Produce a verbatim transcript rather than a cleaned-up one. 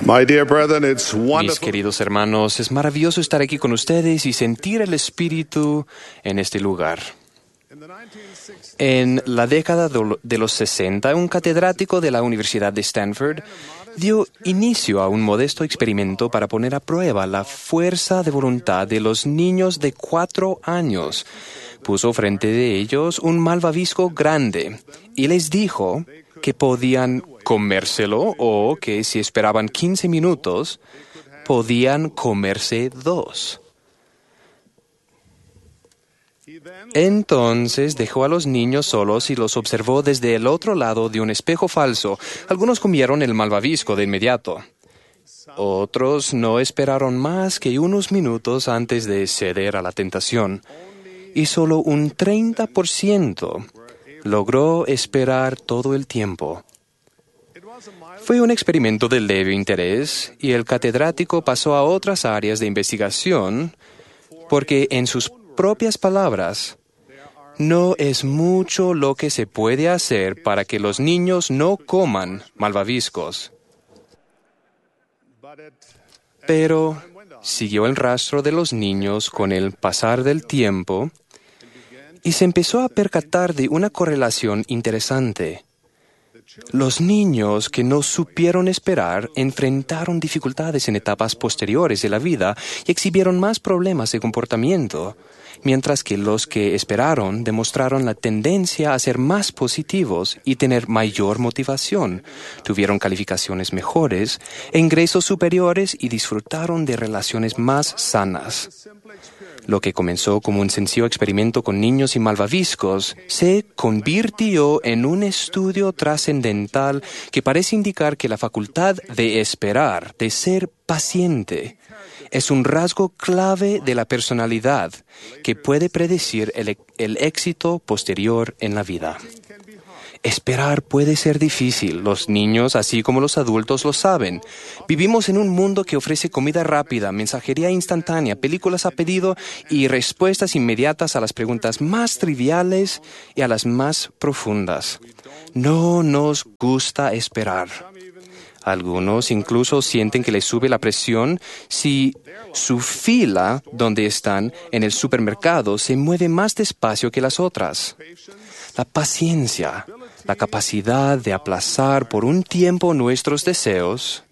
My dear brethren, it's Mis wonderful. queridos hermanos, es maravilloso estar aquí con ustedes y sentir el Espíritu en este lugar. En la década de los sesenta, un catedrático de la Universidad de Stanford dio inicio a un modesto experimento para poner a prueba la fuerza de voluntad de los niños de cuatro años. Puso frente de ellos un malvavisco grande y les dijo que podían comérselo o que si esperaban quince minutos, podían comerse dos. Entonces dejó a los niños solos y los observó desde el otro lado de un espejo falso. Algunos comieron el malvavisco de inmediato. Otros no esperaron más que unos minutos antes de ceder a la tentación. Y solo un treinta por ciento logró esperar todo el tiempo. Fue un experimento de leve interés y el catedrático pasó a otras áreas de investigación porque, en sus propias palabras, no es mucho lo que se puede hacer para que los niños no coman malvaviscos. Pero siguió el rastro de los niños con el pasar del tiempo y se empezó a percatar de una correlación interesante. Los niños que no supieron esperar enfrentaron dificultades en etapas posteriores de la vida y exhibieron más problemas de comportamiento, mientras que los que esperaron demostraron la tendencia a ser más positivos y tener mayor motivación, tuvieron calificaciones mejores, ingresos superiores y disfrutaron de relaciones más sanas. Lo que comenzó como un sencillo experimento con niños y malvaviscos se convirtió en un estudio trascendental que parece indicar que la facultad de esperar, de ser paciente, es un rasgo clave de la personalidad que puede predecir el, el éxito posterior en la vida. Esperar puede ser difícil. Los niños, así como los adultos, lo saben. Vivimos en un mundo que ofrece comida rápida, mensajería instantánea, películas a pedido y respuestas inmediatas a las preguntas más triviales y a las más profundas. No nos gusta esperar. Algunos incluso sienten que les sube la presión si su fila donde están en el supermercado se mueve más despacio que las otras. La paciencia, la capacidad de aplazar por un tiempo nuestros deseos,